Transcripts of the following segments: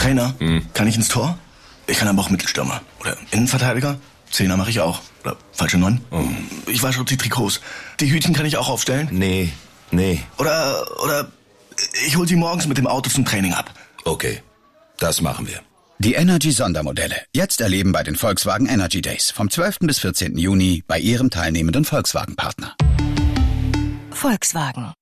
Trainer, kann ich ins Tor? Ich kann aber auch Mittelstürmer. Oder Innenverteidiger? Zehner mache ich auch. Oder falsche 9. Ich wasche die Trikots. Die Hütchen kann ich auch aufstellen? Nee. Oder ich hol sie morgens mit dem Auto zum Training ab. Okay, das machen wir. Die Energy-Sondermodelle. Jetzt erleben bei den Volkswagen Energy Days. Vom 12. bis 14. Juni bei Ihrem teilnehmenden Volkswagen-Partner. Volkswagen.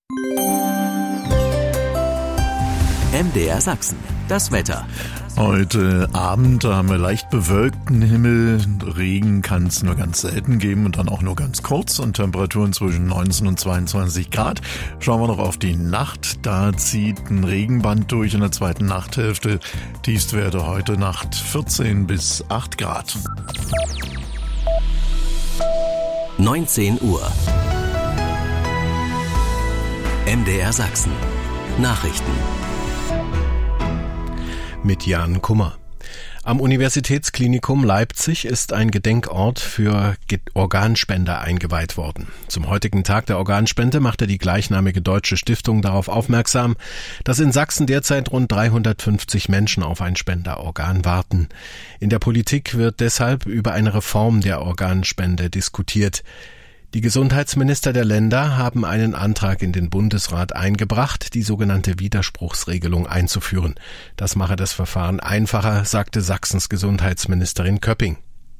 MDR Sachsen. Das Wetter. Heute Abend haben wir leicht bewölkten Himmel. Regen kann es nur ganz selten geben und dann auch nur ganz kurz und Temperaturen zwischen 19 und 22 Grad. Schauen wir noch auf die Nacht. Da zieht ein Regenband durch in der zweiten Nachthälfte. Tiefstwerte heute Nacht 14 bis 8 Grad. 19 Uhr. MDR Sachsen. Nachrichten. Mit Jan Kummer. Am Universitätsklinikum Leipzig ist ein Gedenkort für Organspender eingeweiht worden. Zum heutigen Tag der Organspende machte die gleichnamige deutsche Stiftung darauf aufmerksam, dass in Sachsen derzeit rund 350 Menschen auf ein Spenderorgan warten. In der Politik wird deshalb über eine Reform der Organspende diskutiert. Die Gesundheitsminister der Länder haben einen Antrag in den Bundesrat eingebracht, die sogenannte Widerspruchsregelung einzuführen. Das mache das Verfahren einfacher, sagte Sachsens Gesundheitsministerin Köpping.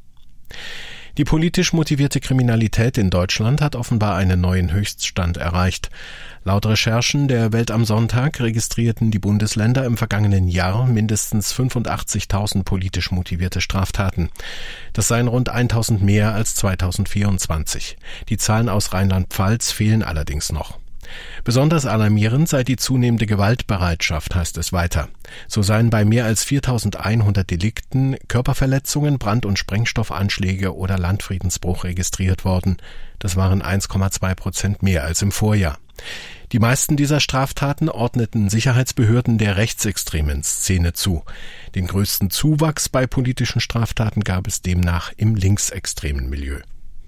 Die politisch motivierte Kriminalität in Deutschland hat offenbar einen neuen Höchststand erreicht. Laut Recherchen der Welt am Sonntag registrierten die Bundesländer im vergangenen Jahr mindestens 85.000 politisch motivierte Straftaten. Das seien rund 1.000 mehr als 2024. Die Zahlen aus Rheinland-Pfalz fehlen allerdings noch. Besonders alarmierend sei die zunehmende Gewaltbereitschaft, heißt es weiter. So seien bei mehr als 4.100 Delikten Körperverletzungen, Brand- und Sprengstoffanschläge oder Landfriedensbruch registriert worden. Das waren 1,2% mehr als im Vorjahr. Die meisten dieser Straftaten ordneten Sicherheitsbehörden der rechtsextremen Szene zu. Den größten Zuwachs bei politischen Straftaten gab es demnach im linksextremen Milieu.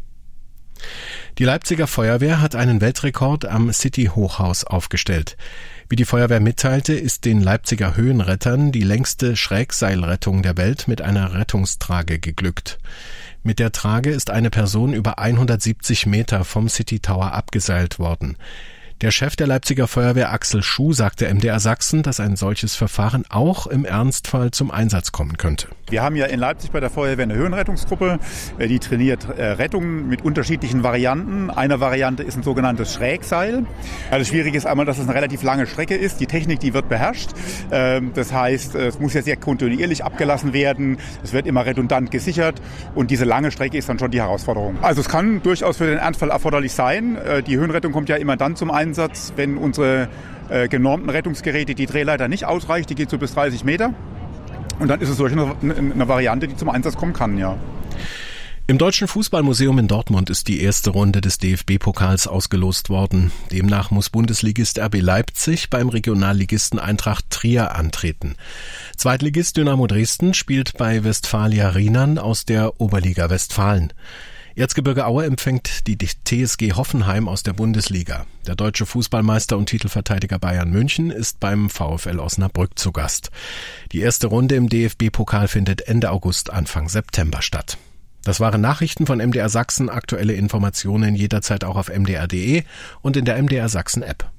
Die Leipziger Feuerwehr hat einen Weltrekord am City-Hochhaus aufgestellt. Wie die Feuerwehr mitteilte, ist den Leipziger Höhenrettern die längste Schrägseilrettung der Welt mit einer Rettungstrage geglückt. Mit der Trage ist eine Person über 170 Meter vom City Tower abgeseilt worden. Der Chef der Leipziger Feuerwehr Axel Schuh sagte MDR Sachsen, dass ein solches Verfahren auch im Ernstfall zum Einsatz kommen könnte. Wir haben ja in Leipzig bei der Feuerwehr eine Höhenrettungsgruppe, die trainiert Rettungen mit unterschiedlichen Varianten. Eine Variante ist ein sogenanntes Schrägseil. Das Schwierige ist einmal, dass es eine relativ lange Strecke ist. Die Technik, die wird beherrscht. Das heißt, es muss ja sehr kontinuierlich abgelassen werden. Es wird immer redundant gesichert und diese lange Strecke ist dann schon die Herausforderung. Also es kann durchaus für den Ernstfall erforderlich sein. Die Höhenrettung kommt ja immer dann zum Einsatz, wenn unsere genormten Rettungsgeräte die Drehleiter nicht ausreicht. Die geht so bis 30 Meter. Und dann ist es solch eine Variante, die zum Einsatz kommen kann, ja. Im Deutschen Fußballmuseum in Dortmund ist die erste Runde des DFB-Pokals ausgelost worden. Demnach muss Bundesligist RB Leipzig beim Regionalligisten Eintracht Trier antreten. Zweitligist Dynamo Dresden spielt bei Westfalia Rheinland aus der Oberliga Westfalen. Erzgebirge Aue empfängt die TSG Hoffenheim aus der Bundesliga. Der deutsche Fußballmeister und Titelverteidiger Bayern München ist beim VfL Osnabrück zu Gast. Die erste Runde im DFB-Pokal findet Ende August, Anfang September statt. Das waren Nachrichten von MDR Sachsen. Aktuelle Informationen jederzeit auch auf mdr.de und in der MDR Sachsen App.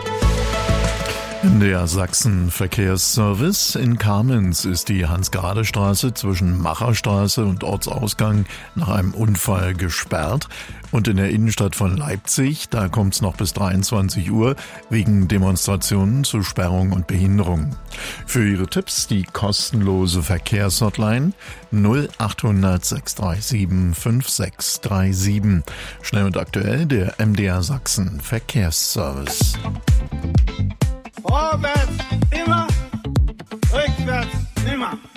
MDR Sachsen Verkehrsservice. In Kamenz ist die Hans-Grade-Straße zwischen Macherstraße und Ortsausgang nach einem Unfall gesperrt. Und in der Innenstadt von Leipzig, da kommt's noch bis 23 Uhr wegen Demonstrationen zu Sperrung und Behinderung. Für Ihre Tipps die kostenlose Verkehrshotline 0800 637 5637. Schnell und aktuell der MDR Sachsen Verkehrsservice. Vorwärts immer, rückwärts nimmer.